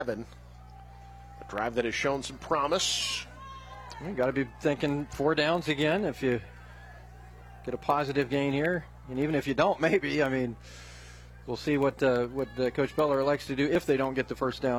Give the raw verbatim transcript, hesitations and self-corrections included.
A drive that has shown some promise. You got to be thinking four downs again if you get a positive gain here. And even if you don't, maybe. I mean, we'll see what uh, what uh, Coach Beller likes to do if they don't get the first down.